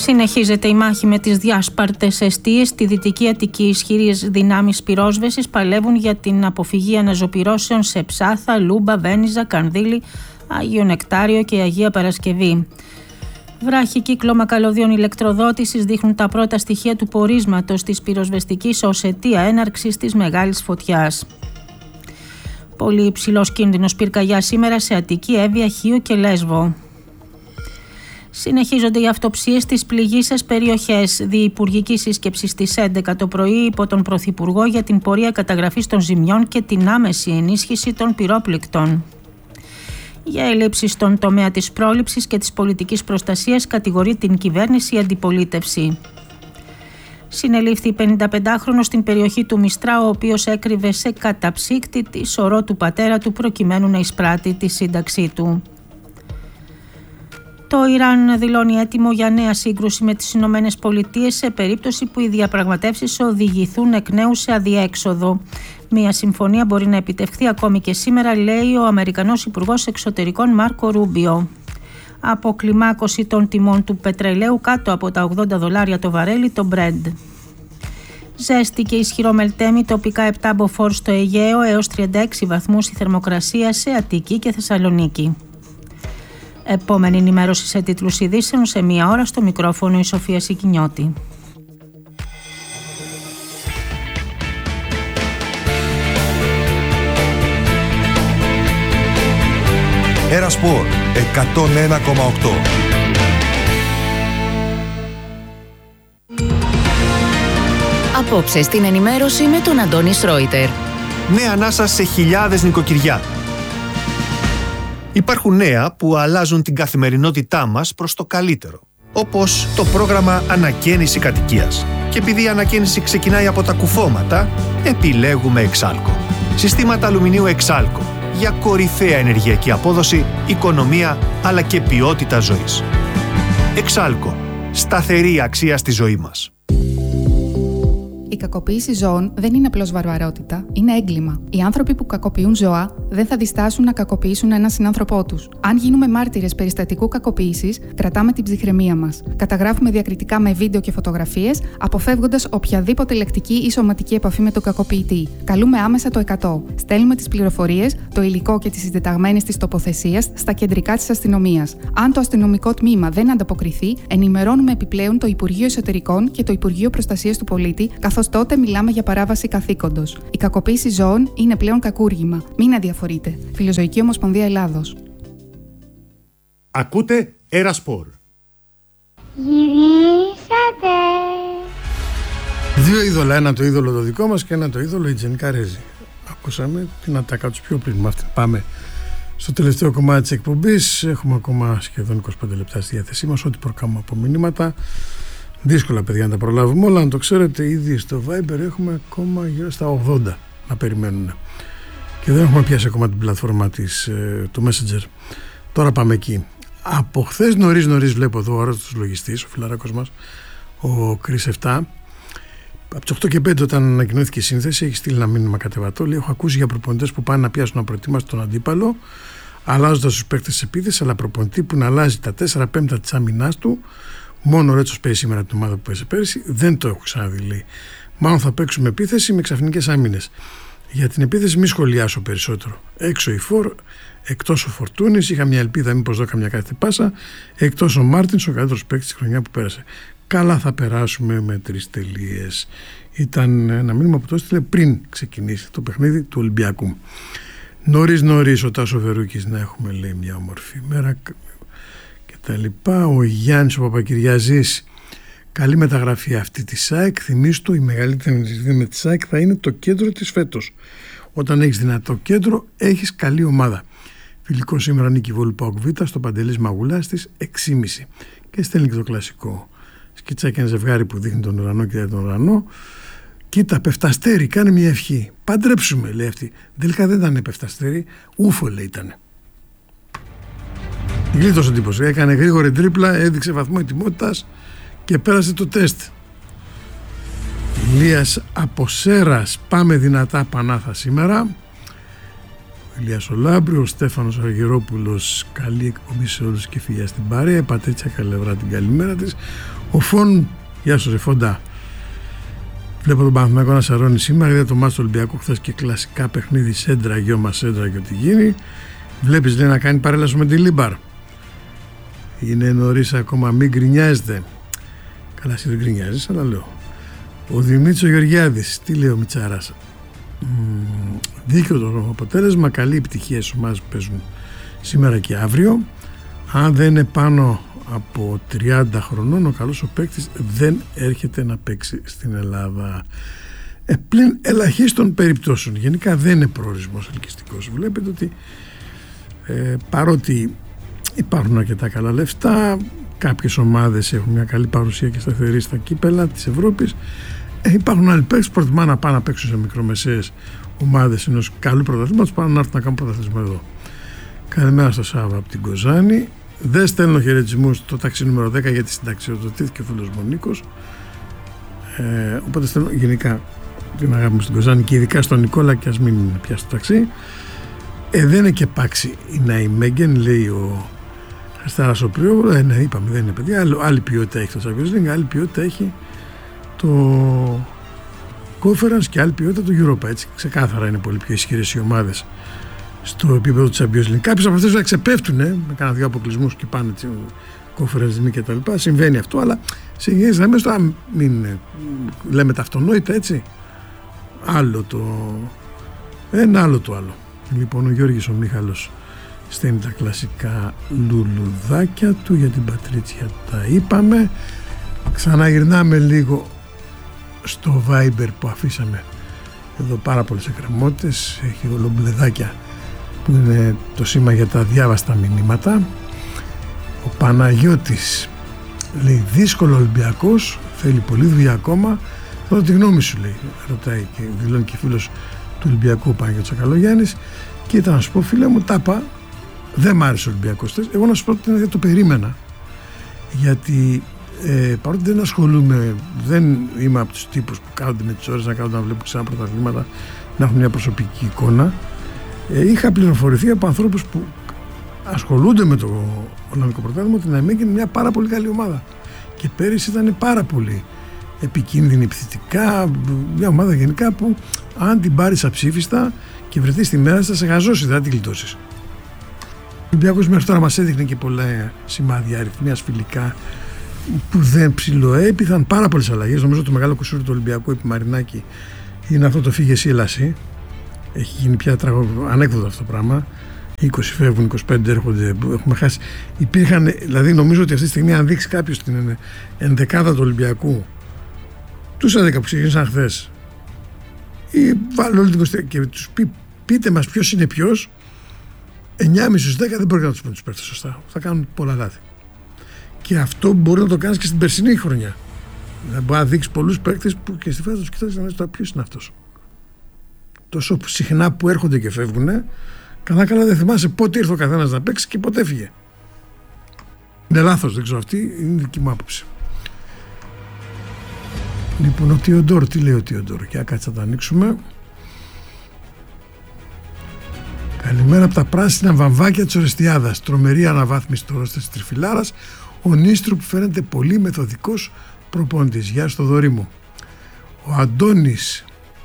Συνεχίζεται η μάχη με τις διάσπαρτες εστίες. Στη Δυτική Αττική ισχυρές δυνάμεις πυρόσβεσης παλεύουν για την αποφυγή αναζωπυρώσεων σε Ψάθα, Λούμπα, Βένιζα, Κανδύλη, Άγιο Νεκτάριο και Αγία Παρασκευή. Βράχοι κύκλωμα καλωδίων ηλεκτροδότησης δείχνουν τα πρώτα στοιχεία του πορίσματος της πυροσβεστικής ως αιτία έναρξης της μεγάλης φωτιάς. Πολύ υψηλός κίνδυνος πυρκαγιά σήμερα σε Αττική, Εύβοια, Χίο και Λέσβο. Συνεχίζονται οι αυτοψίες στις πληγείσες περιοχές. Διυπουργική σύσκεψη στις 11 το πρωί υπό τον Πρωθυπουργό για την πορεία καταγραφής των ζημιών και την άμεση ενίσχυση των πυρόπληκτων. Για ελλείψεις στον τομέα της πρόληψης και της πολιτικής προστασίας κατηγορεί την κυβέρνηση η αντιπολίτευση. Συνελήφθη 55χρονος στην περιοχή του Μιστρά, ο οποίος έκρυβε σε καταψύκτη τη σωρό του πατέρα του προκειμένου να εισπράττει τη σύνταξή του. Το Ιράν δηλώνει έτοιμο για νέα σύγκρουση με τις Ηνωμένες Πολιτείες σε περίπτωση που οι διαπραγματεύσεις οδηγηθούν εκ νέου σε αδιέξοδο. Μια συμφωνία μπορεί να επιτευχθεί ακόμη και σήμερα, λέει ο Αμερικανός Υπουργός Εξωτερικών Μάρκο Ρούμπιο. Αποκλιμάκωση των τιμών του πετρελαίου κάτω από τα $80 το βαρέλι το Brent. Ζέστη και ισχυρό μελτέμι, τοπικά 7 μποφόρ στο Αιγαίο έως 36 βαθμούς η θερμοκρασία σε Αττική και Θεσσαλονίκη. Επόμενη ενημέρωση σε τίτλους ειδήσεων σε 1 ώρα, στο μικρόφωνο η Σοφία Σικινιώτη. Ερασπορ 101,8. Απόψε στην ενημέρωση με τον Αντώνη Σρόιτερ. Νέα ανάσα σε χιλιάδες νοικοκυριά. Υπάρχουν νέα που αλλάζουν την καθημερινότητά μας προς το καλύτερο. Όπως το πρόγραμμα Ανακαίνιση Κατοικίας. Και επειδή η ανακαίνιση ξεκινάει από τα κουφώματα, επιλέγουμε Εξάλκο. Συστήματα αλουμινίου Εξάλκο. Για κορυφαία ενεργειακή απόδοση, οικονομία αλλά και ποιότητα ζωής. Εξάλκο. Σταθερή αξία στη ζωή μας. Η κακοποίηση ζώων δεν είναι απλώς βαρβαρότητα, είναι έγκλημα. Οι άνθρωποι που κακοποιούν ζώα δεν θα διστάσουν να κακοποιήσουν έναν συνάνθρωπό τους. Αν γίνουμε μάρτυρες περιστατικού κακοποίησης, κρατάμε την ψυχραιμία μας. Καταγράφουμε διακριτικά με βίντεο και φωτογραφίες, αποφεύγοντας οποιαδήποτε λεκτική ή σωματική επαφή με τον κακοποιητή. Καλούμε άμεσα το 100. Στέλνουμε τις πληροφορίες, το υλικό και τις συντεταγμένες της τοποθεσίας στα κεντρικά της αστυνομίας. Αν το αστυνομικό τμήμα δεν ανταποκριθεί, ενημερώνουμε επιπλέον το Υπουργείο Εσωτερικών και το Υπουργείο Προστασίας του Πολίτη, καθώς τότε μιλάμε για παράβαση καθήκοντος. Η κακοποίηση ζώων είναι πλέον κακούργημα. Μην αδιαφορείτε. Φιλοζωική Ομοσπονδία Ελλάδος. Ακούτε Ερασπορ. Γυρίσατε. Δύο είδωλα. Ένα το είδωλο το δικό μας και ένα το είδωλο η Τζενικά Ρέζη. Ακούσαμε την ατάκα τους πιο πριν. Με αυτή πάμε στο τελευταίο κομμάτι της εκπομπής. Έχουμε ακόμα σχεδόν 25 λεπτά στη διάθεσή μας. Ό,τι προκάμουμε από μηνύματα. Δύσκολα, παιδιά, να τα προλάβουμε όλα. Αν το ξέρετε, ήδη στο Viber έχουμε ακόμα γύρω στα 80 να περιμένουν. Και δεν έχουμε πιάσει ακόμα την πλατφόρμα του Messenger. Τώρα πάμε εκεί. Από χθες νωρίς βλέπω εδώ ο αρρώστος λογιστής, ο φιλαράκος μας, ο Chris 7. Από τις 8 και 5 όταν ανακοινώθηκε η σύνθεση, έχει στείλει ένα μήνυμα κατεβατό. Λέει: έχω ακούσει για προπονητές που πάνε να πιάσουν απροετοίμαστο τον αντίπαλο, αλλάζοντας τους παίκτες της επίθεσης, αλλά προπονητή που να αλλάζει τα 4/5 της άμυνάς του. Μόνο ο Ρέτσος παίζει σήμερα την ομάδα που παίζει πέρυσι. Δεν το έχω ξαναδεί, λέει. Μάλλον θα παίξουμε επίθεση με ξαφνικές άμυνες. Για την επίθεση μη σχολιάσω περισσότερο. Έξω η Φορ, εκτός ο Φορτούνης. Είχα μια ελπίδα μήπως δω καμιά κάθε πάσα. Εκτός ο Μάρτινς, ο καλύτερος παίκτης της χρονιά που πέρασε. Καλά, θα περάσουμε με 3 τελείες. Ήταν ένα μήνυμα που το έστειλε πριν ξεκινήσει το παιχνίδι του Ολυμπιακού. Νωρίς ο Τάσο Βερούκης, να έχουμε, λέει, μια όμορφη μέρα. Τα λοιπά. Ο Γιάννης ο Παπακυριαζής, καλή μεταγραφή αυτή της ΣΑΕΚ. Θυμίστο, η μεγαλύτερη μεταγραφή με τη ΣΑΕΚ θα είναι το κέντρο της φέτος. Όταν έχεις δυνατό κέντρο, έχεις καλή ομάδα. Φιλικό σήμερα Νίκη Βόλου ΠΑΟΚ Β στο Παντελής Μαγουλάς στις 6.30. Και στέλνει και το κλασικό σκιτσάκι, ένα ζευγάρι που δείχνει τον ουρανό και τον ουρανό. Κοίτα, πεφταστέρι, κάνε μια ευχή. Παντρέψουμε, λέει αυτή. Τελικά δεν ήταν πεφταστέρι, ούφο, λέει, ήταν. Γλίτωσε ο τύπος. Έκανε γρήγορη τρίπλα, έδειξε βαθμό ετοιμότητας και πέρασε το τεστ. Ηλίας από Σέρας, πάμε δυνατά Πανάθα σήμερα. Ηλίας Ολάμπρου, ο Στέφανος Αργυρόπουλος, καλή εκπομπή σε όλους και φιλιά στην παρέα. Πατρίτσια Καλευρά, την καλημέρα της. Ο Φων, γεια σου ρε Φοντά. Βλέπω τον Παναθηναϊκό να σαρώνει σήμερα. Είδα το μάτς του Ολυμπιακού χθες και κλασικά παιχνίδι σέντρα, γιώμα σέντρα και ό,τι γίνει. Βλέπεις, λέει, να κάνει παρέλαση με τη Λίμπαρ. Είναι νωρίς ακόμα, μην γκρινιάζετε. Καλά, εσύ δεν γκρινιάζεις, αλλά λέω. Ο Δημήτρης ο Γεωργιάδης, τι λέει ο Μιτσάρας. Δίκαιο το αποτέλεσμα, καλή επιτυχία στις ομάδες που παίζουν σήμερα και αύριο. Αν δεν είναι πάνω από 30 χρονών, ο καλός ο παίκτης δεν έρχεται να παίξει στην Ελλάδα. Πλην ελαχίστων περιπτώσεων. Γενικά δεν είναι προορισμός ελκυστικός. Βλέπετε ότι παρότι υπάρχουν αρκετά καλά λεφτά, κάποιες ομάδες έχουν μια καλή παρουσία και σταθερή στα κύπελα της Ευρώπης, υπάρχουν άλλοι παίκτες που προτιμάνε να πάνε να παίξουν σε μικρομεσαίες ομάδες ενός καλού πρωταθλήματος, πάνε να έρθουν να κάνουν πρωταθλήμα εδώ. Καλημέρα στο Σάββα από την Κοζάνη. Δεν στέλνω χαιρετισμούς στο ταξί νούμερο 10 γιατί συνταξιοδοτήθηκε ο φίλος μου Νίκος. Οπότε στέλνω γενικά την αγάπη μου στην Κοζάνη και ειδικά στον Νικόλα, και ας μην πια στο ταξί. Δεν είναι και πάξι η Ναϊμέγγεν, λέει ο Χριστάρας ο Πριόβολο. Ναι, είπαμε, δεν είναι παιδιά. Άλλη ποιότητα έχει το Champions League, άλλη ποιότητα έχει το Conference και άλλη ποιότητα το Europa. Έτσι, ξεκάθαρα είναι πολύ πιο ισχυρές οι ομάδες στο επίπεδο του Champions League. Κάποιες από αυτές θα ξεπέφτουν με κάνα δύο αποκλεισμούς και πάνε Conference League και τα λοιπά. Συμβαίνει αυτό, αλλά σε γενικές γραμμές τώρα μην λέμε τα αυτονόητα, έτσι. Άλλο το ένα, άλλο το άλλο. Λοιπόν, ο Γιώργης ο Μίχαλος στέλνει τα κλασικά λουλουδάκια του. Για την Πατρίτσια τα είπαμε. Ξαναγυρνάμε λίγο στο Viber που αφήσαμε εδώ πάρα πολλές εκκρεμότητες. Έχει ολομπλεδάκια που είναι το σήμα για τα διάβαστα μηνύματα. Ο Παναγιώτης λέει δύσκολο Ολυμπιακός, θέλει πολύ δουλειά ακόμα. Εδώ τη γνώμη σου, λέει, ρωτάει και δηλώνει και φίλος του Ολυμπιακού, ο Παναγιώτης Ακαλογιάννης. Και ήταν να σου πω, φίλε μου, τάπα, δεν μ' άρεσε ο Ολυμπιακός. Εγώ να σου πω ότι δεν το περίμενα, γιατί παρότι δεν ασχολούμαι, δεν είμαι από τους τύπους που κάθονται με τις ώρες να κάνουν να βλέπουν ξανά πρωταθλήματα, να έχουν μια προσωπική εικόνα. Είχα πληροφορηθεί από ανθρώπους που ασχολούνται με το Ολλανδικό πρωτάθλημα ότι να είναι μια πάρα πολύ καλή ομάδα. Και πέρυσι ήταν πάρα πολύ επικίνδυνη επιθετικά, μια ομάδα γενικά που αν την πάρεις αψήφιστα και βρεθεί στη μέρα θα σε γαζώσει, δεν θα την γλιτώσεις. Ο Ολυμπιακός μέχρι τώρα μας έδειχνε και πολλά σημάδια αριθμίας φιλικά που δεν ψιλοέπιθαν, πάρα πολλές αλλαγές. Νομίζω το μεγάλο κουσούρι του Ολυμπιακού επί Μαρινάκη είναι αυτό το φύγε εσύ Ελασί. Έχει γίνει πια ανέκδοτο αυτό το πράγμα. 20 φεύγουν, 25 έρχονται, έχουμε χάσει. Υπήρχαν, δηλαδή νομίζω ότι αυτή τη στιγμή αν δείξει κάποιος την ενδεκάδα του Ολυμπιακού, τους 11 που ξεκίνησαν χθες, ή βάλω όλη την 20 και τους πείτε μας ποιος είναι ποιος, 9,5 στους 10 δεν μπορεί να τους πούν τους παίρτες σωστά. Θα κάνουν πολλά λάθη. Και αυτό μπορεί να το κάνεις και στην περσινή χρονιά. Δηλαδή μπορεί να δείξει πολλούς παίκτες που και στη φάση τους κοιτάξεις να δεις τώρα ποιος είναι αυτός. Τόσο συχνά που έρχονται και φεύγουν, καλά δεν θυμάσαι πότε ήρθε ο καθένας να παίξει και πότε έφυγε. Είναι λάθος, δεν ξέρω, αυτή είναι δική μου άποψη. Λοιπόν, ο Τιοντόρ, τι λέει ο Τιοντόρ, και κάτσε να τα ανοίξουμε. Καλημέρα από τα πράσινα βαμβάκια της Ορεστιάδας. Τρομερή αναβάθμιση του ρόστερ της Τριφυλάρας. Ο Νίστρου που φαίνεται πολύ μεθοδικός προπονητής. Γεια στο δωρή μου. Ο Αντώνης.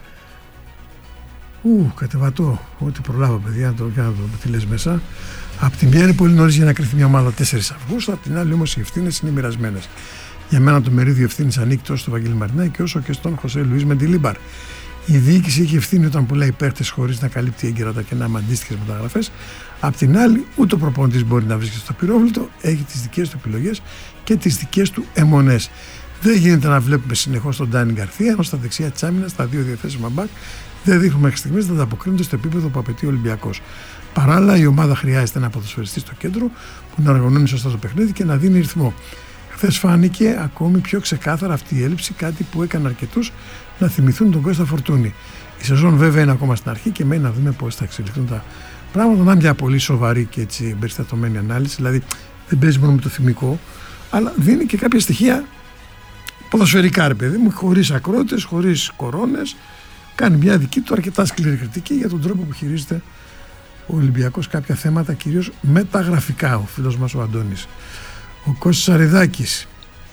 Κατεβατώ. Ό,τι προλάβω, παιδιά, να το κάνω τι λες μέσα. Απ' τη μια είναι πολύ νωρίς για να κρυφτεί μια ομάδα 4 Αυγούστου, απ' την άλλη όμως οι ευθύνες είναι μοιρασμένες. Για μένα το μερίδιο ευθύνης ανήκει τόσο στο Βαγγέλη Μαρινάκη όσο και στον Χωσέ Λουίς Μεντιλίμπαρ. Η διοίκηση έχει ευθύνη όταν πουλάει παίκτες χωρίς να καλύπτει έγκαιρα τα κενά με αντίστοιχες μεταγραφές. Απ' την άλλη, ούτε ο προπονητής μπορεί να βρίσκεται στο πυρόβλητο, έχει τις δικές του επιλογές και τις δικές του αιμονές. Δεν γίνεται να βλέπουμε συνεχώς τον Ντάνι Γκαρθία, ενώ στα δεξιά της άμυνας τα δύο διαθέσιμα μπακ δεν δείχνουν μέχρι στιγμής να ανταποκρίνονται στο επίπεδο που απαιτεί ο Ολυμπιακός. Παράλληλα, η ομάδα χρειάζεται ένα ποδοσφαιριστή στο κέντρο που να οργανώνει σωστά το παιχνίδι και να δίνει ρυθμό. Χθες φάνηκε ακόμη πιο ξεκάθαρα αυτή η έλλειψη, κάτι που έκανε αρκετούς να θυμηθούν τον Κώστα Φορτούνη. Η σεζόν βέβαια είναι ακόμα στην αρχή και μένει να δούμε πώς θα εξελιχθούν τα πράγματα. Να είναι μια πολύ σοβαρή και έτσι εμπεριστατωμένη ανάλυση, δηλαδή δεν παίζει μόνο με το θυμικό, αλλά δίνει και κάποια στοιχεία ποδοσφαιρικά, ρε παιδί μου, χωρίς ακρότες, χωρίς κορώνες. Κάνει μια δική του αρκετά σκληρή κριτική για τον τρόπο που χειρίζεται ο Ολυμπιακός κάποια θέματα, κυρίως μεταγραφικά, ο φίλος μας ο Αντώνης. Ο Κώστας Αριδάκης.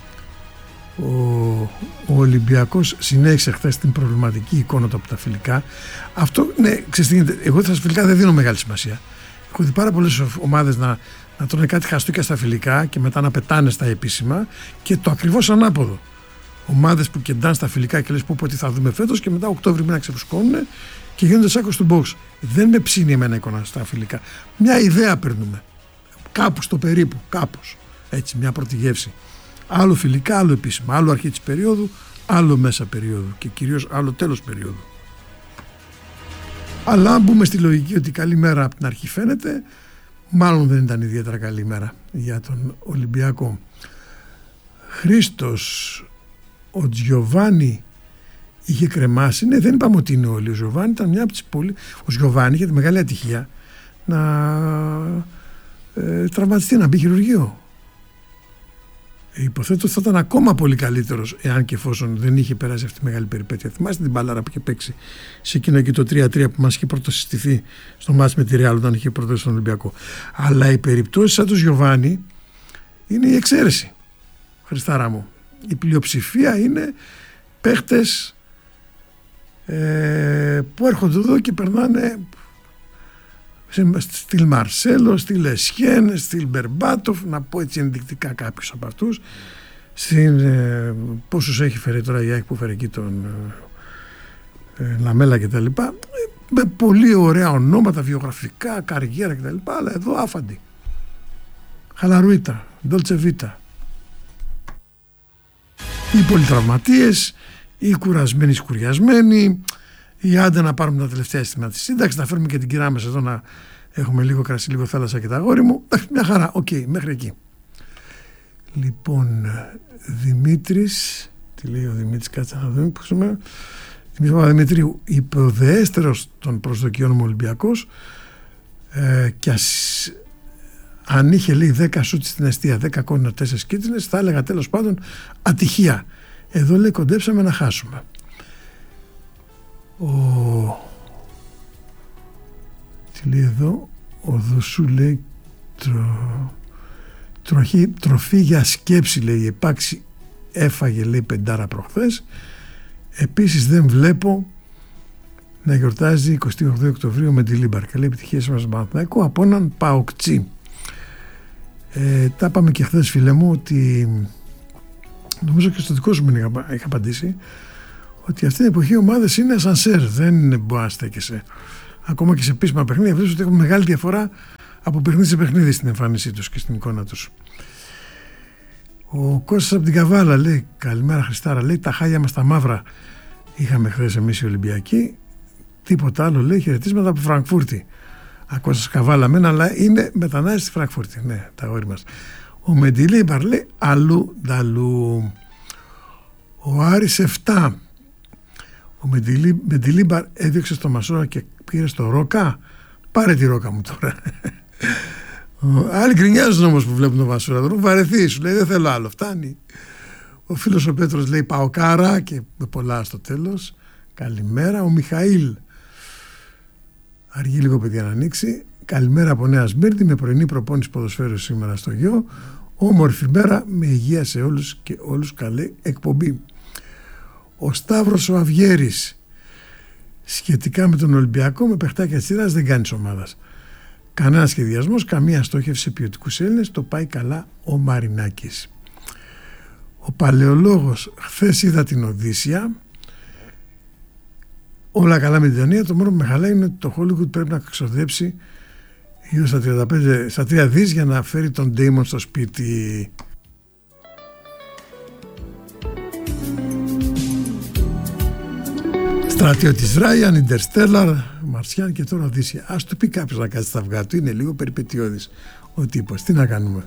Ο Ολυμπιακός συνέχισε χθες την προβληματική εικόνα του από τα φιλικά. Αυτό, ναι, ξέρετε, εγώ στα φιλικά δεν δίνω μεγάλη σημασία. Έχω δει πάρα πολλές ομάδες να τρώνε κάτι χαστούκια στα φιλικά και μετά να πετάνε στα επίσημα, και το ακριβώς ανάποδο. Ομάδες που κεντάνε στα φιλικά και λες πω τι θα δούμε φέτος, και μετά Οκτώβρη μήνα ξεφουσκώνουν και γίνονται σάκος του box. Δεν με ψήνει εμένα εικόνα στα φιλικά. Μια ιδέα παίρνουμε. Κάπου στο περίπου, κάπως. Έτσι, μια πρώτη γεύση. Άλλο φιλικά, άλλο επίσημα. Άλλο αρχή της περίοδου, άλλο μέσα περίοδου και κυρίως άλλο τέλος περίοδου. Αλλά αν μπούμε στη λογική ότι καλή μέρα από την αρχή φαίνεται, μάλλον δεν ήταν ιδιαίτερα καλή μέρα για τον Ολυμπιακό. Χρήστος, ο Τζιοβάνι είχε κρεμάσει. Ναι, δεν είπαμε ότι είναι όλοι. Ο Τζιοβάνι ήταν μια από τις πολύ. Ο Τζιοβάνι είχε τη μεγάλη ατυχία να τραυματιστεί, να μπει χειρουργείο. Υποθέτω ότι θα ήταν ακόμα πολύ καλύτερος εάν και εφόσον δεν είχε περάσει αυτή τη μεγάλη περιπέτεια. Θυμάστε την μπάλαρα που είχε παίξει σε εκείνο εκεί το 3-3 που μας είχε πρωτοσυστηθεί στο μάτς με τη Ρεάλ όταν είχε προδώσει τον Ολυμπιακό. Αλλά οι περιπτώσεις σαν του Γιωβάνι είναι η εξαίρεση. Χριστάρα μου. Η πλειοψηφία είναι παίχτες που έρχονται εδώ και περνάνε στυλ Μαρσέλο, στυλ Εσχέν, στυλ Μπερμπάτοφ, να πω έτσι ενδεικτικά κάποιους από αυτούς. Πόσους έχει φέρει τώρα η ΑΕΚ που φέρει εκεί τον Λαμέλα και τα λοιπά, με πολύ ωραία ονόματα, βιογραφικά, καριέρα και τα λοιπά, αλλά εδώ άφαντη. Χαλαρούιτα, Ντόλτσε Βίτα. Οι πολυτραυματίες, οι κουρασμένοι σκουριασμένοι, ή άντε να πάρουμε τα τελευταία αισθήματα της σύνταξης, να φέρουμε και την κυρά μας εδώ να έχουμε λίγο κρασί, λίγο θάλασσα και τα αγόρι μου. Μια χαρά, οκ, μέχρι εκεί. Λοιπόν, Δημήτρης, τι λέει ο Δημήτρης, κάτσε να δούμε που σήμερα. Δημητρίου, υποδεέστερος των προσδοκιών μου Ολυμπιακός, και αν είχε λέει 10 σούτ στην εστία, 10 κόρνερ, 4 κίτρινες, θα έλεγα τέλος πάντων ατυχία. Εδώ λέει κοντέψαμε να χάσουμε. Τι λέει εδώ, ο Δουσού λέει τροφή για σκέψη, λέει, επάξι έφαγε, λέει, 5 προχθές. Επίσης δεν βλέπω να γιορτάζει 28 Οκτωβρίου με τη Λίμπαρ. Καλή επιτυχία σε μας στον Παναθηναϊκό από έναν Παοκτσί. Τα είπαμε και χθες, φίλε μου, ότι νομίζω και στο δικό σου μήνυμα είχα απαντήσει ότι αυτή την εποχή οι ομάδες είναι ασανσέρ, δεν μπορεί να στέκεσαι. Ακόμα και σε επίσημα παιχνίδια βλέπεις ότι έχουν μεγάλη διαφορά από παιχνίδι σε παιχνίδι στην εμφάνισή τους και στην εικόνα τους. Ο Κώστας από την Καβάλα λέει, καλημέρα Χριστάρα, λέει, τα χάλια μας τα μαύρα είχαμε χθες εμείς οι Ολυμπιακοί, τίποτα άλλο, λέει, χαιρετίσματα από Φραγκφούρτη. Κώστας Καβάλα μένα, αλλά είναι μετανάστες στη Φραγκφούρτη, ναι, τα αγόρι μας. Ο Μεντιλίμπαρ λέει, αλλού νταλού. Ο Άρης 7. Ο Μεντιλίμπαρ έδιωξε στο Μασούρα και πήρε στο Ρόκα. Πάρε τη Ρόκα μου τώρα. Άλλοι γκρινιάζουν όμως που βλέπουν τον Μασούρα. Τον βαρεθεί, σου λέει δεν θέλω άλλο, φτάνει. Ο φίλος ο Πέτρος λέει Παοκάρα και με πολλά στο τέλος. Καλημέρα. Ο Μιχαήλ, αργεί λίγο παιδιά να ανοίξει. Καλημέρα από Νέα Σμύρνη, με πρωινή προπόνηση ποδοσφαίρου σήμερα στο γιο. Όμορφη μέρα, με υγεία σε όλους και όλους, καλή εκπομπή. Ο Σταύρος ο Αυγέρης, σχετικά με τον Ολυμπιακό, με παιχτάκια της σειράς δεν κάνεις ομάδας. Κανένα σχεδιασμός, καμία στόχευση σε ποιοτικούς Έλληνες, το πάει καλά ο Μαρινάκης. Ο Παλαιολόγος, χθες είδα την Οδύσσια, όλα καλά με την ταινία, το μόνο που με χαλάει είναι ότι το Hollywood πρέπει να ξοδέψει γύρω στα 3 δις για να φέρει τον Ντέιμον στο σπίτι. Στρατιώτης Ράιαν, Ιντερστέλλαρ, Μαρσιάν και τώρα Οδύσσια. Ας του πει κάποιος να κάτσει στα αυγά του, είναι λίγο περιπετειώδης ο τύπος. Τι να κάνουμε.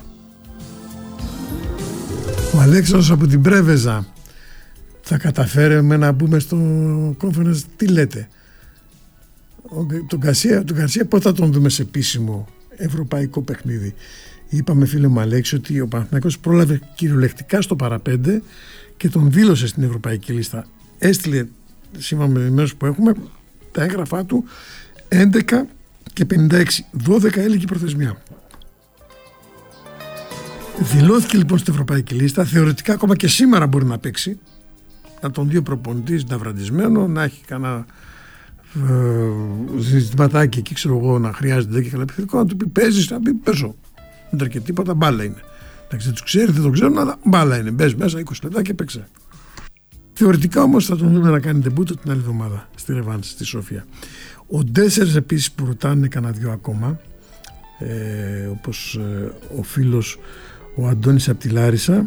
Ο Αλέξανδρος από την Πρέβεζα, θα καταφέρουμε να μπούμε στο conference, τι λέτε. Τον Γκαρσία πότε θα τον δούμε σε επίσημο ευρωπαϊκό παιχνίδι. Είπαμε φίλε μου Αλέξη ότι ο Παναθηναϊκός πρόλαβε κυριολεκτικά στο παραπέντε και τον δήλωσε στην ευρωπαϊκή λίστα. Έστειλε σύμφωνα με τις μέρες που έχουμε τα έγγραφά του 11 και 56. 12 έλεγε η προθεσμία. Δηλώθηκε λοιπόν στην ευρωπαϊκή λίστα. Θεωρητικά ακόμα και σήμερα μπορεί να παίξει. Να τον δει ο προπονητής ναυρατισμένο, να έχει κανένα ζητηματάκι εκεί, ξέρω εγώ, να χρειάζεται και καλά επιθετικό, να του πει παίζεις, να πει παίζω. Δεν τρέχει τίποτα, μπάλα είναι. Εντάξει, δεν τους ξέρει, δεν τον ξέρουν, αλλά μπάλα είναι. Μπες μέσα 20 λεπτά και παίξε. Θεωρητικά όμως θα τον δούμε να κάνει ντεμπούτο την άλλη εβδομάδα στη Ρεβάνς, στη Σόφια. Ο Ντέσσερς επίσης που ρωτάνε κανένα δυο ακόμα, όπως ο φίλος ο Αντώνης από τη Λάρισα,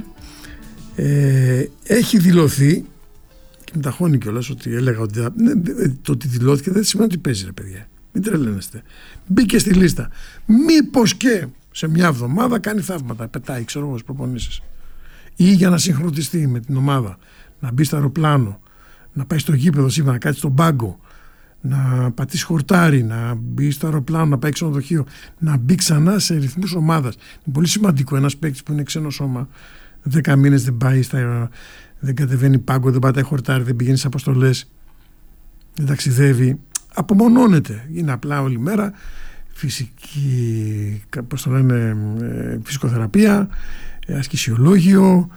έχει δηλωθεί και με ταχώνει κιόλας ότι έλεγα ότι το ότι δηλώθηκε δεν σημαίνει ότι παίζει, ρε παιδιά. Μην τρελαίνεστε. Μπήκε στη λίστα. Μήπως και σε μια εβδομάδα κάνει θαύματα, πετάει, ξέρω εγώ, στις προπονήσεις. Ή για να συγχρονιστεί με την ομάδα, να μπει στο αεροπλάνο, να πάει στο γήπεδο σήμερα, να κάτσει στον πάγκο, να πατήσει χορτάρι, να μπει στο αεροπλάνο, να πάει ξενοδοχείο, να μπει ξανά σε ρυθμούς ομάδας. Είναι πολύ σημαντικό ένας παίκτης που είναι ξένο σώμα, 10 μήνες δεν πάει, δεν κατεβαίνει πάγκο, δεν πατάει χορτάρι, δεν πηγαίνει σε αποστολές, δεν ταξιδεύει. Απομονώνεται. Είναι απλά όλη μέρα φυσική, πώς το λένε, φυσικοθεραπεία, ασκησιολόγιο,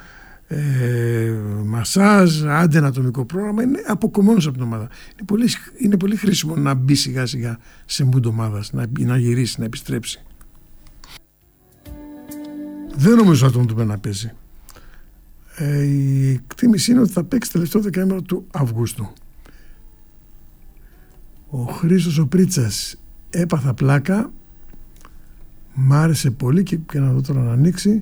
μασάζ, άντε ανατομικό πρόγραμμα. Είναι αποκομμένος από την ομάδα. Είναι πολύ χρήσιμο να μπει σιγά σιγά σε mood ομάδας, να γυρίσει, να επιστρέψει. Δεν νομίζω να τον δούμε να παίζει. Η εκτίμηση είναι ότι θα παίξει τελευταίο δεκαήμερο του Αυγούστου. Ο Χρήστος ο Πρίτσας, έπαθα πλάκα, μ' άρεσε πολύ και να δω τώρα να ανοίξει.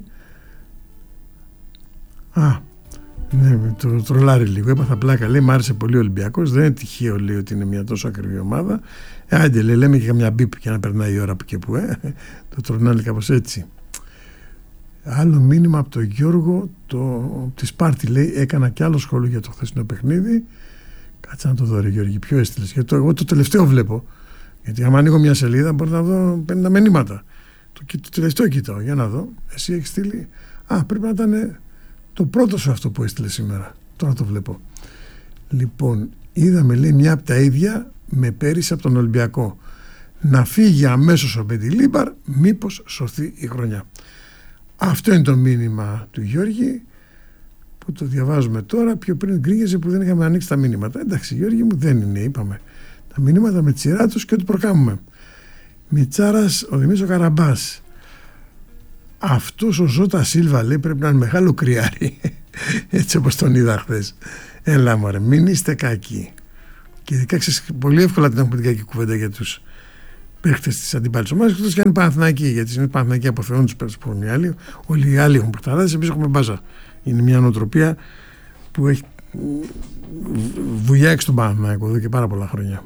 Ναι, το τρολάρει λίγο. Έπαθα πλάκα, λέει, μ' άρεσε πολύ ο Ολυμπιακός. Δεν είναι τυχαίο, λέει, ότι είναι μια τόσο ακριβή ομάδα. Άντε, λέει, λέμε και καμιά μπίπ για να περνάει η ώρα που και που. Το τρολάρει κάπως έτσι. Άλλο μήνυμα από τον Γιώργο τη Σπάρτη, λέει, έκανα κι άλλο σχόλιο για το χθεσινό παιχνίδι. Κάτσε να το δω, ρε Γιώργη, ποιο έστειλες? Γιατί εγώ το τελευταίο βλέπω. Γιατί άμα ανοίγω μια σελίδα μπορώ να δω 50 μηνύματα. Το τελευταίο κοιτάω, για να δω. Εσύ έχεις στείλει. Πρέπει να ήταν το πρώτο σου αυτό που έστειλε σήμερα. Τώρα το βλέπω. Λοιπόν, είδαμε, λέει, μια από τα ίδια με πέρυσι από τον Ολυμπιακό. Να φύγει αμέσως ο Μπεντιλίμπαρ, μήπως σωθεί η χρονιά. Αυτό είναι το μήνυμα του Γιώργη, που το διαβάζουμε τώρα. Πιο πριν γκρίνιαζε που δεν είχαμε ανοίξει τα μήνυματα. Εντάξει, Γιώργη μου, δεν είναι, είπαμε. Τα μηνύματα με τη σειρά τους και ό,τι προκάμουμε. Μιτσάρας, ο Δημήτρης ο Καραμπάς. Αυτός ο Ζώτα Σίλβα, λέει, πρέπει να είναι μεγάλο κρυάρι. Έτσι όπως τον είδα χθες. Έλα μωρέ, μην είστε κακοί. Και ειδικά πολύ εύκολα την έχουμε την κακή κουβέντα για τους παίχτες της αντιπάλης ομάδας, εκτός και αν είναι Παναθηναϊκοί, γιατί είναι Παναθηναϊκοί αποθεώνουν τους παίχτες που έχουν οι άλλοι. Όλοι οι άλλοι έχουν πρωταράδες, εμείς έχουμε μπάζα. Είναι μια νοοτροπία που έχει βουλιάξει τον Παναθηναϊκό εδώ και πάρα πολλά χρόνια.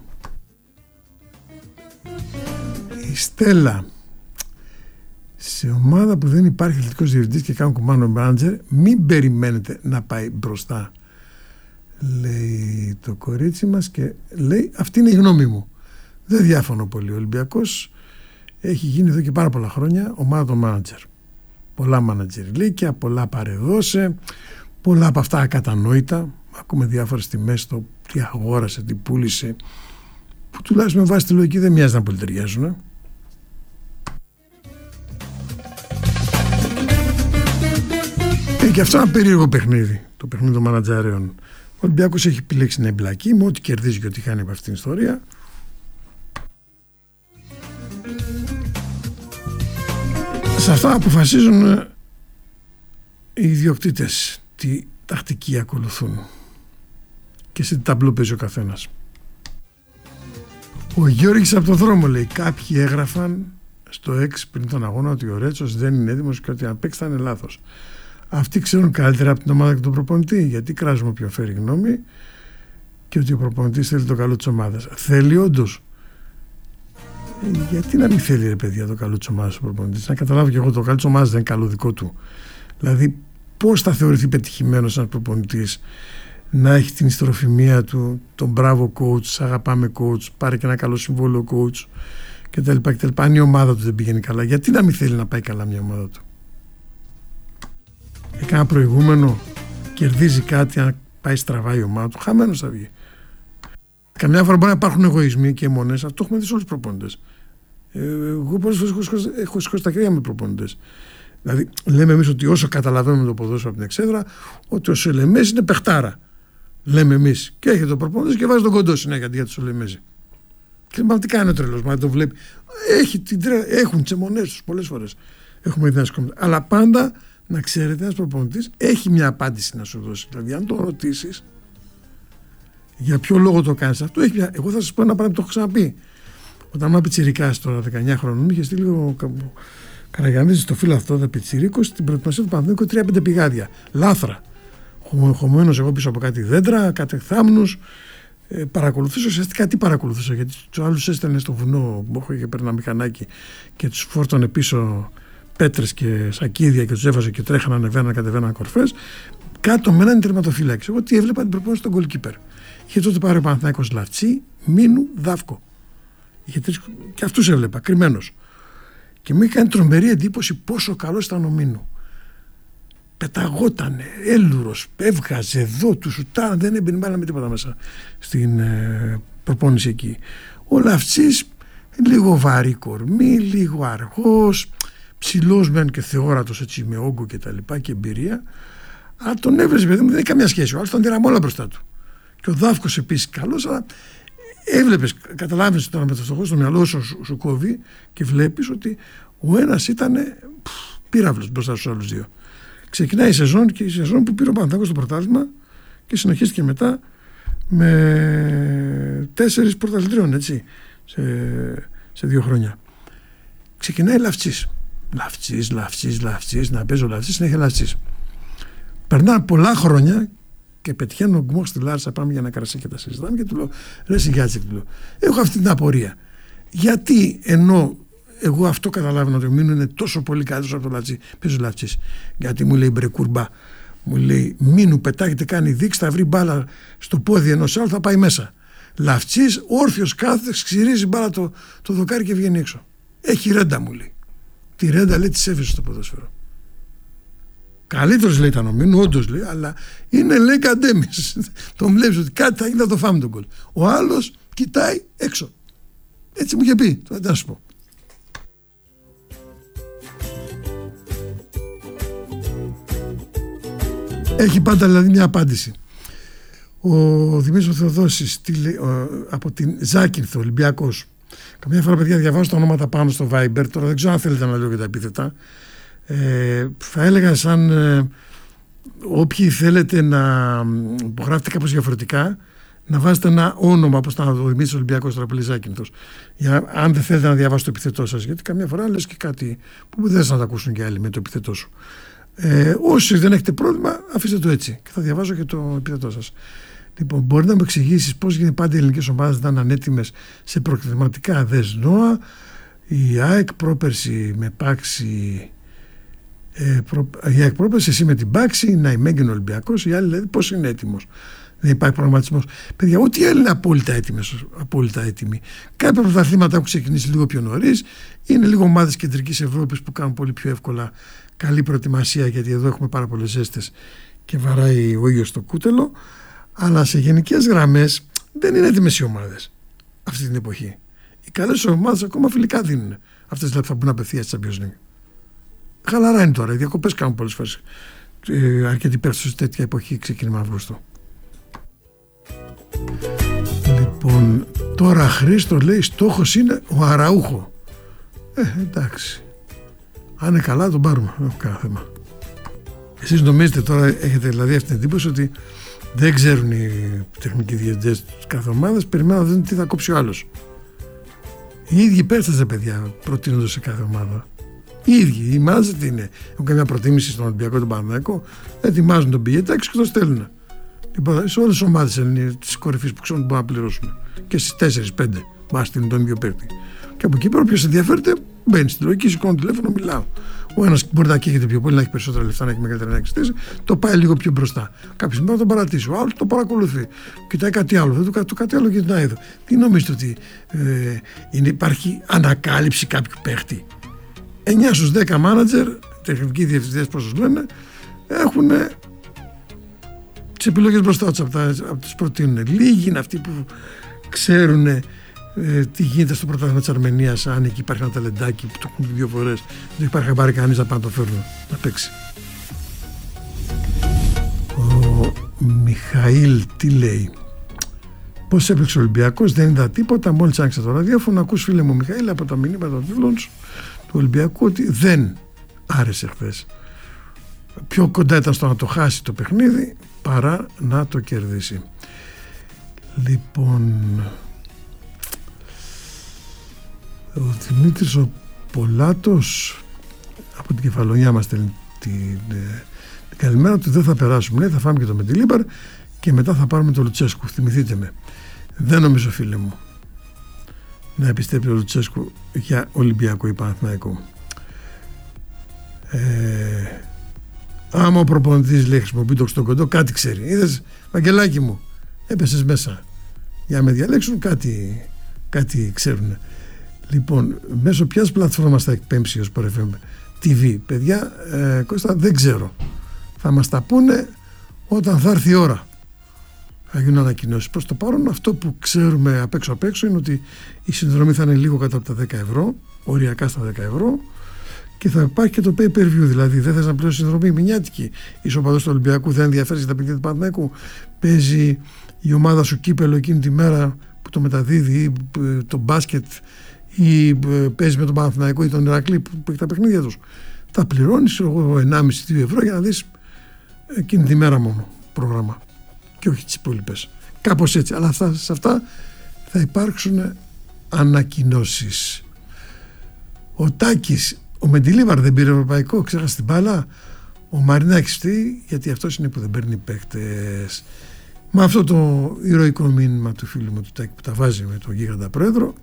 Η Στέλλα, σε ομάδα που δεν υπάρχει αθλητικός διευθυντής και κάνουν κουμάνο μάνατζερ, μην περιμένετε να πάει μπροστά, λέει το κορίτσι μας, και λέει, αυτή είναι η γνώμη μου. Δεν διάφωνο πολύ. Ο Ολυμπιακός έχει γίνει εδώ και πάρα πολλά χρόνια ομάδα των μάνατζερ. Πολλά μάνατζερ, πολλά παρεδώσε, πολλά από αυτά ακατανόητα. Ακούμε διάφορες τιμές, το τι αγόρασε, τι πούλησε, που τουλάχιστον με βάση τη λογική δεν μοιάζει να πολυτεριάζουν. Και αυτό είναι ένα περίεργο παιχνίδι, το παιχνίδι των μανατζαρέων. Ο Ολυμπιακός έχει επιλέξει να εμπλακεί με ό,τι κερδίζει και ό,τι χάνει από αυτήν την ιστορία. Σε αυτά αποφασίζουν οι ιδιοκτήτες τι τακτική ακολουθούν και σε τι ταμπλό παίζει ο καθένας. Ο Γιώργης από το δρόμο, λέει, κάποιοι έγραφαν στο X πριν τον αγώνα ότι ο Ρέτσος δεν είναι έτοιμος και ότι αν παίξει θα είναι λάθος. Αυτοί ξέρουν καλύτερα από την ομάδα και τον προπονητή. Γιατί κράζουμε όποιον φέρει γνώμη και ότι ο προπονητής θέλει το καλό της ομάδας. Θέλει όντως. Γιατί να μην θέλει, ρε παιδιά, το καλό της ομάδας ο προπονητής? Να καταλάβω και εγώ, το καλό της ομάδας δεν είναι καλό δικό του. Δηλαδή, πώς θα θεωρηθεί πετυχημένος ένας προπονητής να έχει την ιστροφημία του, τον μπράβο coach, αγαπάμε coach, πάρε και ένα καλό συμβόλαιο coach κτλ. Αν η ομάδα του δεν πηγαίνει καλά, γιατί να μην θέλει να πάει καλά μια ομάδα του? Έχει ένα προηγούμενο, κερδίζει κάτι, αν πάει στραβά η ομάδα του, χαμένος θα βγει. Καμιά φορά μπορεί να υπάρχουν εγωισμοί και αιμονές, αυτό έχουμε δει σε όλους τους προπονητές. Εγώ πολλές φορές έχω σηκώσει τα κρύα με προπονητές. Δηλαδή, λέμε εμείς ότι όσο καταλαβαίνουμε το ποδόσφαιρο από την εξέδρα, ότι ο Σολεμέζη είναι παιχτάρα. Λέμε εμείς. Και έχετε το προπονητής και βάζει τον κοντό συνέχεια για το Σολεμέζη. Και μα τι κάνει ο τρελός, μα το βλέπει. Έχουν τις αιμονές τους πολλές φορές. Έχουμε δει αλλά πάντα να ξέρετε, ένας προπονητής έχει μια απάντηση να σου δώσει. Δηλαδή, αν το ρωτήσεις για ποιο λόγο το κάνεις αυτό, έχει μια... Εγώ θα σας πω ένα πράγμα που το έχω ξαναπεί. Όταν ήμουν πιτσιρικάς τώρα 19 χρόνων, είχε στείλει ο Καραγιαννίδης στο φίλο αυτό, πιτσιρίκος, στην προετοιμασία του Παναθηναϊκού 3-5 πηγάδια. Λάθρα. Χωμένος εγώ πίσω από κάτι δέντρα, κάτι θάμνους. Παρακολουθούσα ουσιαστικά τι παρακολουθούσα, γιατί τους άλλους έστελνε στο βουνό, και παίρνει ένα μηχανάκι και τους φόρτωνε πίσω πέτρες και σακίδια και τους έβαζε και τρέχανε, ανεβαίνανε, κατεβαίνανε κορφές. Κάτω με έναν τερματοφύλαξη. Εγώ τι έβλεπα, την προπόνηση στον goalkeeper. Είχε τότε πάρει ο Παναθηναϊκός Λαφτσί, Μίνου, Δαύκο. Είχε τρεις, και αυτούς έβλεπα, κρυμμένος. Και μου είχε κάνει τρομερή εντύπωση πόσο καλός ήταν ο Μίνου. Πεταγότανε, έλουρος, έβγαζε εδώ, του σουτάραν, δεν έμπαινε μπάλα με τίποτα μέσα στην προπόνηση εκεί. Ο Λαφτσής, λίγο βαρύ κορμί, λίγο αργός, ψηλός μεν και θεόρατος έτσι με όγκο και τα λοιπά και εμπειρία. Αλλά τον έβρεζε, παιδί μου, δεν είχε καμία σχέση. Ο άλλος τον τυραμόλα μπροστά του. Και ο Δάφκος επίσης καλός, αλλά έβλεπες, καταλάβεις τώρα με το φτωχό στο μυαλό σου κόβει και βλέπεις ότι ο ένας ήταν πύραυλος μπροστά στους άλλους δύο. Ξεκινάει η σεζόν και η σεζόν που πήρε ο Παναθηναϊκός στο πρωτάθλημα και συνεχίστηκε μετά με 4 πρωταθλητριών, έτσι, σε 2 χρόνια. Ξεκινάει Λαφτσής, να παίζει ο Λαφτσής, συνέχεια Λαφτσής. Περνάνε πολλά χρόνια και πετυχαίνω ο Γκμόχ στη Λάρισα, πάμε για ένα κρασί και τα συζητάμε και του λέω, ρε Σιγιάτσεκ, του λέω, έχω αυτή την απορία. Γιατί ενώ εγώ αυτό καταλάβαινα ότι ο Μίνου είναι τόσο πολύ καλύτερος από το Λαφτσί, παίζω Λαφτσής. Γιατί μου λέει Μπρεκούρμπα, μου λέει Μίνου πετάγεται, κάνει δείξη, θα βρει μπάλα στο πόδι ενός άλλου, θα πάει μέσα. Λαφτσής, όρθιος κάθεται, ξυρίζει μπάλα το δοκάρι και βγαίνει έξω. Έχει ρέντα, μου λέει. Τη ρέντα λέει της έφεσης στο ποδόσφαιρο. Καλύτερος λέει ήταν ο Μίνου, όντως λέει, αλλά είναι λέει καντέμις. Τον βλέπεις ότι κάτι θα γίνει, θα το φάμε τον γκολ. Ο άλλος κοιτάει έξω. Έτσι μου είχε πει, τώρα τι να σου πω. Έχει πάντα δηλαδή μια απάντηση. Ο Δημήτρης Θεοδόσης από την Ζάκυνθο, Ολυμπιακός. Καμιά φορά, παιδιά, διαβάζω τα ονόματα πάνω στο Viber. Τώρα δεν ξέρω αν θέλετε να λέω και τα επίθετα. Θα έλεγα σαν όποιοι θέλετε να υπογράφετε κάπως διαφορετικά, να βάζετε ένα όνομα, όπως ήταν ο Δημήτρης Ολυμπιακός Τραπελής Ζάκυνθος. Αν δεν θέλετε να διαβάσετε το επιθετό σας, γιατί καμιά φορά λες και κάτι που δεν θα τα ακούσουν και άλλοι με το επιθετό σου. Όσοι δεν έχετε πρόβλημα, αφήστε το έτσι και θα διαβάζω και το επιθετό σας. Λοιπόν, μπορεί να μου εξηγήσεις πώς γίνεται πάντα οι ελληνικές ομάδες να είναι ανέτοιμες σε προκριματικά ΔΕΣ-ΝΟΑ, η ΑΕΚ πρόπερση με Πάξη, η ΑΕΚ πρόπερση εσύ με την Πάξη, να είμαι έγκαινο Ολυμπιακός, οι άλλοι δηλαδή πώς είναι έτοιμος. Δεν υπάρχει προγραμματισμός. Παιδιά, ούτε οι άλλοι είναι απόλυτα έτοιμοι. Κάποια πρωταθλήματα έχουν ξεκινήσει λίγο πιο νωρίς. Είναι λίγο ομάδες κεντρικής Ευρώπης που κάνουν πολύ πιο εύκολα καλή προετοιμασία, γιατί εδώ έχουμε πάρα πολλές ζέστες και βαράει ο ήλιος στο κούτελο. Αλλά σε γενικές γραμμές δεν είναι έτοιμες οι ομάδες αυτή την εποχή. Οι καλές ομάδες ακόμα φιλικά δίνουν. Αυτές δηλαδή θα μπουν απευθείας στη Champions League. Χαλαρά είναι τώρα. Οι διακοπές κάνουν πολλές φορές. Αρκετοί πέφτουν σε τέτοια εποχή, ξεκίνημα Αυγούστου. Λοιπόν, τώρα Χρήστο λέει στόχος είναι ο Αραούχο. Εντάξει. Αν είναι καλά τον πάρουμε. Δεν έχω κανένα θέμα. Εσείς νομίζετε τώρα, έχετε δηλαδή αυτή την εντύπωση ότι δεν ξέρουν οι τεχνικοί διευθυντές της κάθε ομάδας, περιμένουν να δουν τι θα κόψει ο άλλος. Οι ίδιοι παίχτες, παιδιά, προτείνονται σε κάθε ομάδα. Οι ίδιοι, οι μάζες τι είναι. Έχουν καμιά προτίμηση στον Ολυμπιακό, τον Παναθηναϊκό, ετοιμάζουν τον πηγετάκι και το στέλνουν. Σε όλες τις ομάδες της κορυφής που ξέρουν ότι μπορούν να πληρώσουν. Και στις 4-5 μας στείλουν τον ίδιο παίκτη. Και από εκεί πέρα, όποιος ενδιαφέρεται, μπαίνει στην λογική, σηκώνει τηλέφωνο, μιλάω. Ο ένας μπορεί να καίγεται πιο πολύ, να έχει περισσότερα λεφτά, να έχει μεγαλύτερη ανάγκη, το πάει λίγο πιο μπροστά. Κάποιος μπορεί να τον παρατήσει, ο άλλος το παρακολουθεί. Κοιτάει κάτι άλλο, δεν του κάτι άλλο και κοιτάει εδώ. Τι νομίζετε ότι υπάρχει ανακάλυψη κάποιου παίχτη? 9 στους 10 μάνατζερ, τεχνικοί διευθυντές, πώς λένε, έχουν τις επιλογές μπροστά τους από τις προτείνουν. Λίγοι είναι αυτοί που ξέρουν Τι γίνεται στο πρωτάθλημα της Αρμενίας, αν εκεί υπάρχει ένα ταλεντάκι που το έχουν πει 2 φορές, δεν υπάρχει πάρει κανείς να πάει να το φέρουν να παίξει. Ο Μιχαήλ τι λέει? Πώς έπαιξε ο Ολυμπιακός, δεν είδα τίποτα. Μόλις άνοιξα το ραδιόφωνο, ακούς φίλε μου Μιχαήλ από τα μηνύματα των φίλων του Ολυμπιακού ότι δεν άρεσε χθες. Πιο κοντά ήταν στο να το χάσει το παιχνίδι παρά να το κερδίσει. Λοιπόν, ο Δημήτρης ο Πολάτος από την Κεφαλονιά μας στέλνει την καλημέρα του. Δεν θα περάσουμε, λέει, θα φάμε και το Μεντιλίμπαρ και μετά θα πάρουμε το Λουτσέσκου. Θυμηθείτε με. Δεν νομίζω, φίλε μου, να επιστρέψει ο Λουτσέσκου για Ολυμπιακό ή Παναθηναϊκό. Άμα ο προπονητής λέει χρησιμοποιεί το στον κοντό, κάτι ξέρει. Είδες, Βαγγελάκι μου, έπεσες μέσα για να με διαλέξουν, κάτι ξέρουν. Λοιπόν, μέσω ποιας πλατφόρμας θα εκπέμψει ο Sport FM TV? Παιδιά, Κώστα, δεν ξέρω. Θα μας τα πούνε όταν θα έρθει η ώρα. Θα γίνουν ανακοινώσεις. Προς το παρόν, αυτό που ξέρουμε απ' έξω είναι ότι η συνδρομή θα είναι λίγο κάτω από τα 10 ευρώ, οριακά στα 10 ευρώ, και θα υπάρχει και το pay per view. Δηλαδή, δεν θες να πληρώσεις συνδρομή μηνιάτικη. Είσαι οπαδός του Ολυμπιακού, δεν ενδιαφέρεσαι για τα παιχνίδια του Παναθηναϊκού. Παίζει η ομάδα σου κύπελο εκείνη τη μέρα που το μεταδίδει, ή το μπάσκετ, ή παίζει με τον Παναθηναϊκό ή τον Ηρακλή που έχει τα παιχνίδια τους. Θα πληρώνεις 1,5-2 ευρώ για να δεις εκείνη τη μέρα μόνο πρόγραμμα και όχι τις υπόλοιπες. Κάπως έτσι. Αλλά σε αυτά θα υπάρξουν ανακοινώσεις. Ο Τάκης, ο Μεντιλίβαρ δεν πήρε ευρωπαϊκό, ξέχασε την μπάλα. Ο Μαρινάκης φταίει, γιατί αυτός είναι που δεν παίρνει παίκτες. Με αυτό το ηρωικό μήνυμα του φίλου μου του Τάκη που τα βάζει με τον γίγαντα πρόεδρο,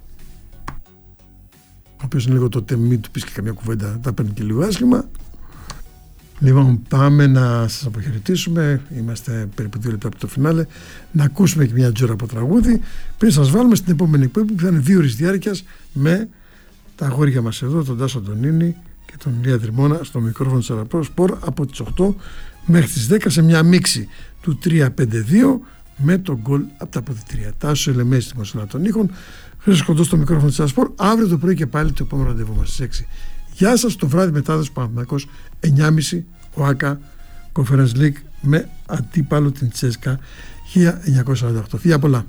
ο οποίος είναι λίγο το τεμή του, πεις και καμιά κουβέντα, τα παίρνει και λίγο άσχημα. Λοιπόν, πάμε να σας αποχαιρετήσουμε. Είμαστε περίπου 2 λεπτά από το φινάλε. Να ακούσουμε και μια τζόρα από τραγούδι πριν σας βάλουμε στην επόμενη εκπομπή που θα είναι 2 ώρες διάρκειας με τα αγόρια μας εδώ, τον Τάσο Αντωνίνη και τον Ηλία Δρυμώνα στο μικρόφωνο της Αραπρό Σπορ από τις 8 μέχρι τις 10 σε μια μίξη του 3-5-2 με τον γκολ από τα αποδυτήρια. Τάσος Ελεμέης στη Μοσολά των ήχων, Χρήστος Κοντός στο μικρόφωνο της Αραπρό. Αύριο το πρωί και πάλι το επόμενο ραντεβού μας στις 6. Γεια σας, το βράδυ μετάδοση Παναθηναϊκός 9.30 ο ΆΚΑ Conference League με αντίπαλο την Τσέσκα 1948. Φιλιά πολλά.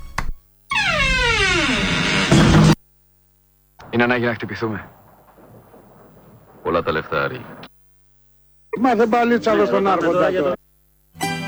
Είναι ανάγκη να χτυπηθούμε. Πολλά τα λεφτά, Άρη. Μα δεν παλίτσαλο στον άρχοντα.